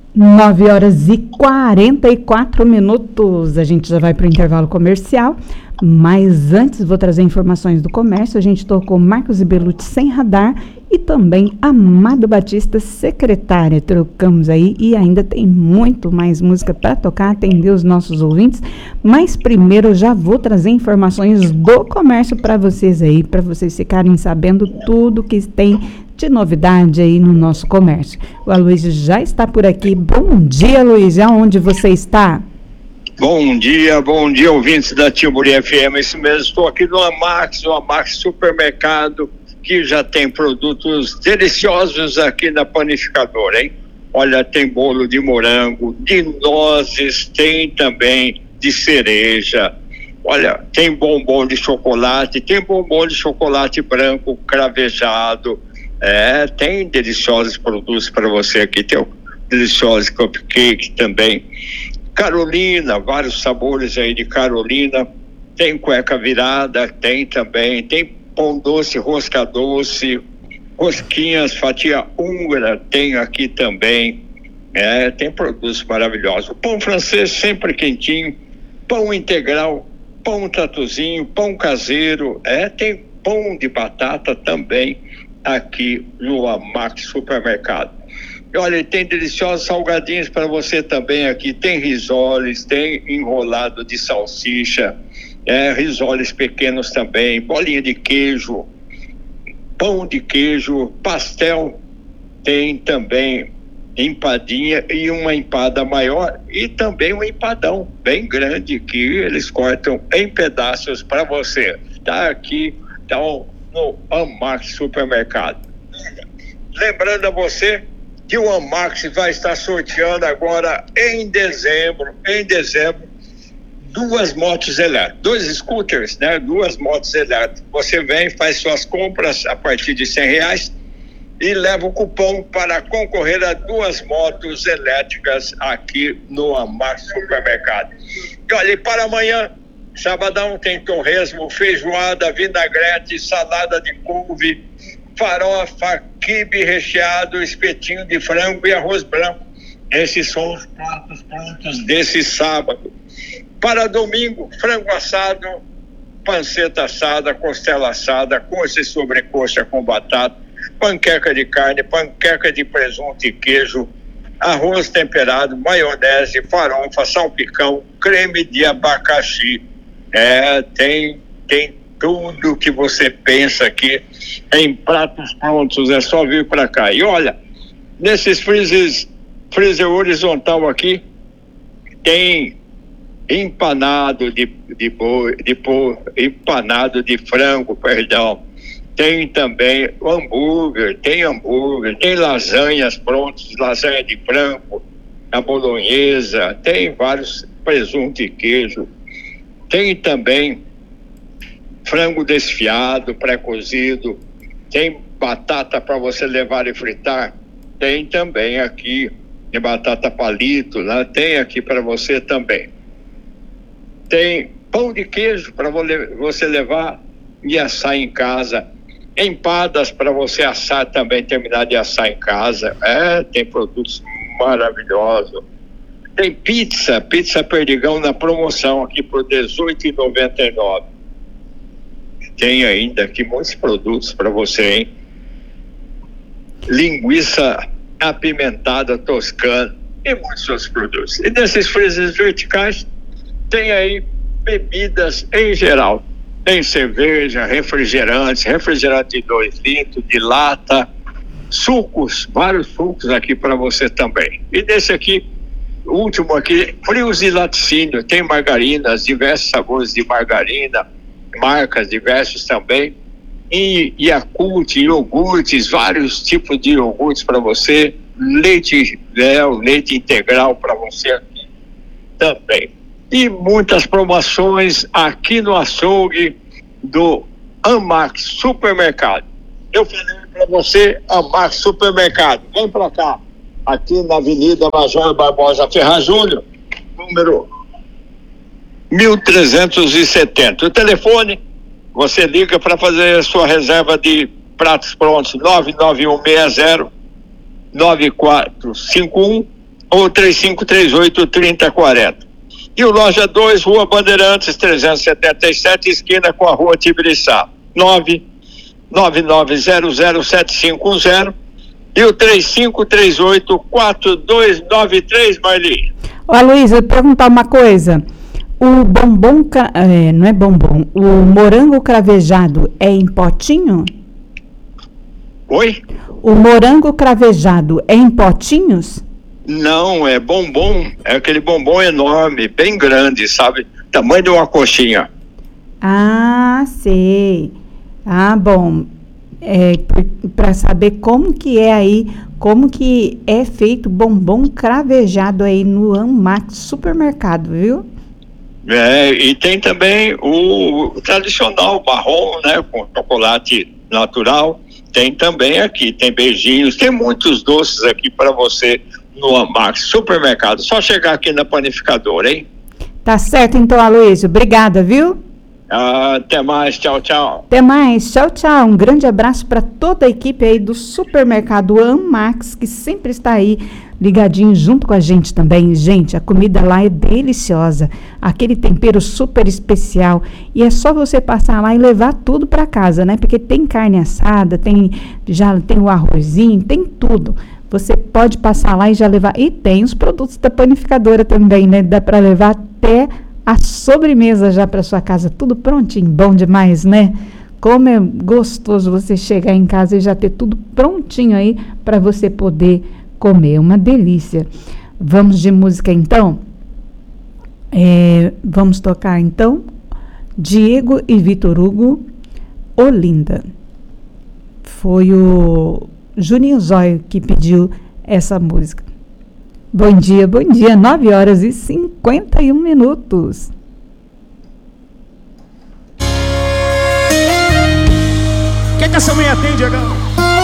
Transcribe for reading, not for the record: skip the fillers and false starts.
9h44. A gente já vai para o intervalo comercial, mas antes vou trazer informações do comércio. A gente tocou Marcos e Belucci Sem Radar e também Amado Batista Secretária. Trocamos aí e ainda tem muito mais música para tocar, atender os nossos ouvintes. Mas primeiro eu já vou trazer informações do comércio para vocês aí, para vocês ficarem sabendo tudo que tem de novidade aí no nosso comércio. O Aloysio já está por aqui. Bom dia, Aloysio. Aonde você está? Bom dia, ouvintes da Timbury FM. Isso mesmo, estou aqui no Amax Supermercado, que já tem produtos deliciosos aqui na panificadora, hein? Olha, tem bolo de morango, de nozes, tem também de cereja. Olha, tem bombom de chocolate branco cravejado. Tem deliciosos produtos para você aqui. Tem o delicioso cupcake também. Carolina, vários sabores aí de Carolina. Tem cueca virada, tem também. Tem pão doce, rosca doce, rosquinhas, fatia húngara, tem aqui também. Tem produtos maravilhosos. Pão francês sempre quentinho, pão integral, pão tatuzinho, pão caseiro. Tem pão de batata também aqui no Amax Supermercado. E olha, tem deliciosos salgadinhos para você também aqui. Tem risoles, tem enrolado de salsicha, risoles pequenos também, bolinha de queijo, pão de queijo, pastel, tem também empadinha e uma empada maior e também um empadão bem grande que eles cortam em pedaços para você. Tá aqui, então, no Amax Supermercado. Lembrando a você que o Amax vai estar sorteando agora em dezembro, duas motos elétricas, 2 scooters, duas motos elétricas. Você vem, faz suas compras a partir de R$100 e leva o cupom para concorrer a 2 motos elétricas aqui no Amax Supermercado. E olha, para amanhã, sabadão, tem torresmo, feijoada, vinagrete, salada de couve, farofa, quibe recheado, espetinho de frango e arroz branco. Esses são os pratos prontos desse sábado. Para domingo, frango assado, panceta assada, costela assada, coxa e sobrecoxa com batata, panqueca de carne, panqueca de presunto e queijo, arroz temperado, maionese, farofa, salpicão, creme de abacaxi. Tem tudo que você pensa aqui em pratos prontos, é só vir para cá. E olha, nesses freezer horizontal aqui, tem empanado empanado de frango, perdão. Tem também hambúrguer, tem lasanhas prontas, lasanha de frango, a bolonhesa, tem vários presunto e queijo. Tem também frango desfiado, pré-cozido, tem batata para você levar e fritar, tem também aqui batata palito, lá tem aqui para você também. Tem pão de queijo para você levar e assar em casa, empadas para você assar também, terminar de assar em casa. Tem produtos maravilhosos. Tem pizza Perdigão na promoção aqui por R$18,99. Tem ainda aqui muitos produtos para você, hein? Linguiça apimentada toscana e muitos outros produtos. E nesses freezers verticais tem aí bebidas em geral. Tem cerveja, refrigerante de 2 litros, de lata, sucos, vários sucos aqui para você também. E desse aqui, o último aqui, frios e laticínio. Tem margarinas, diversos sabores de margarina, marcas diversas também, e Yakult, iogurtes, vários tipos de iogurtes para você, leite integral para você aqui também. E muitas promoções aqui no açougue do Amax Supermercado. Eu falei para você, Amax Supermercado, vem para cá, aqui na Avenida Major Barbosa Ferraz Júnior, número 1370. O telefone, você liga para fazer a sua reserva de pratos prontos, 99160-9451 ou 3538-3040. E o Loja 2, Rua Bandeirantes, 377, esquina com a Rua Tibiriçá, 999007510 e o 3538-4293, Marli. Ô, Aloysio, eu vou perguntar uma coisa. O bombom, não é bombom, o morango cravejado é em potinho? Oi? O morango cravejado é em potinhos? Não, é bombom, é aquele bombom enorme, bem grande, sabe? Tamanho de uma coxinha. Ah, sei. Ah, bom. Para saber como que é aí, como que é feito bombom cravejado aí no Amax Supermercado, viu? E tem também o tradicional marrom, né, com chocolate natural. Tem também aqui, tem beijinhos, tem muitos doces aqui para você no Amax Supermercado. Só chegar aqui na panificadora, hein? Tá certo, então, Aloysio. Obrigada, viu? Até mais, tchau, tchau. Até mais, tchau, tchau. Um grande abraço para toda a equipe aí do Supermercado Amax, que sempre está aí ligadinho junto com a gente também. Gente, a comida lá é deliciosa, aquele tempero super especial, e é só você passar lá e levar tudo para casa, né? Porque tem carne assada, já tem o arrozinho, tem tudo. Você pode passar lá e já levar. E tem os produtos da panificadora também, né? Dá para levar até a sobremesa já para sua casa, tudo prontinho, bom demais, né? Como é gostoso você chegar em casa e já ter tudo prontinho aí para você poder comer, uma delícia. Vamos de música então? Vamos tocar então Diego e Vitor Hugo, Olinda. Foi o Juninho Zóio que pediu essa música. Bom dia, 9h51. Quer que essa mulher atende agora?